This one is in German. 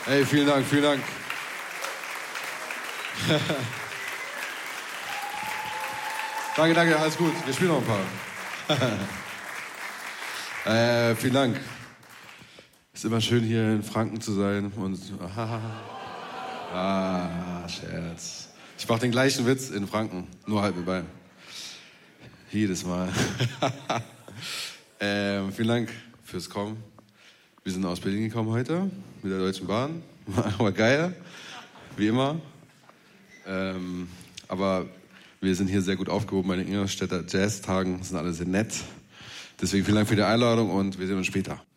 Hey, vielen Dank, vielen Dank. Danke, alles gut. Wir spielen noch ein paar. Vielen Dank. Ist immer schön, hier in Franken zu sein. Und Scherz. Ich mach den gleichen Witz in Franken, nur halb dabei. Jedes Mal. Vielen Dank fürs Kommen. Wir sind aus Berlin gekommen heute mit der Deutschen Bahn. War geil, wie immer. Aber wir sind hier sehr gut aufgehoben bei den Ingolstädter Jazztagen. Sind alle sehr nett. Deswegen vielen Dank für die Einladung und wir sehen uns später.